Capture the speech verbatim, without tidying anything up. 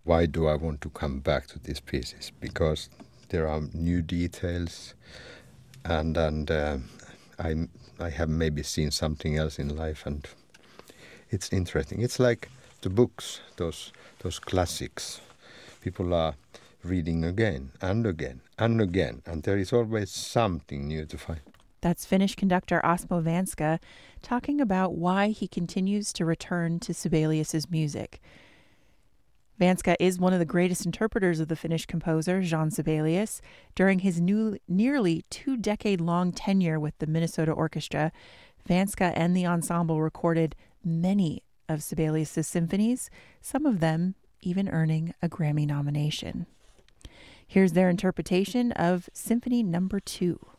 Why do I want to come back to these pieces? Because there are new details, and and uh, I I have maybe seen something else in life, and it's interesting. It's like the books, those those classics. People are reading again and again and again, and there is always something new to find. That's Finnish conductor Osmo Vänskä talking about why he continues to return to Sibelius's music. Vänskä is one of the greatest interpreters of the Finnish composer Jean Sibelius. During his new, nearly two-decade-long tenure with the Minnesota Orchestra, Vänskä and the ensemble recorded many of Sibelius's symphonies, some of them even earning a Grammy nomination. Here's their interpretation of Symphony Number Two.